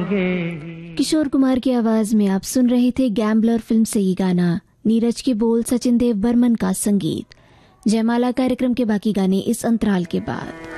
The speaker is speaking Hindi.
होंगे। किशोर कुमार की आवाज में आप सुन रहे थे गैम्बलर फिल्म से ये गाना। नीरज के बोल, सचिन देव बर्मन का संगीत। जयमाला कार्यक्रम के बाकी गाने इस अंतराल के बाद।